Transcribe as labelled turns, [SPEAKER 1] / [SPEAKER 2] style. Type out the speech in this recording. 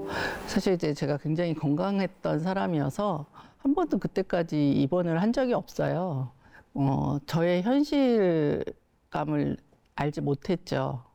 [SPEAKER 1] 사실 이제 제가 굉장히 건강했던 사람이어서 한 번도 그때까지 입원을 한 적이 없어요. 저의 현실감을 알지 못했죠.